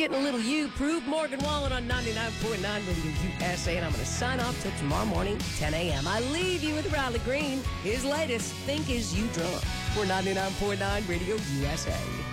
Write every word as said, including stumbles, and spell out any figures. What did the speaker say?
getting a little you. Prove Morgan Wallen on ninety-nine point nine Radio U S A. And I'm going to sign off till tomorrow morning, ten a.m. I leave you with Riley Green. His latest, Think Is You Drunk. We're ninety-nine point nine Radio U S A.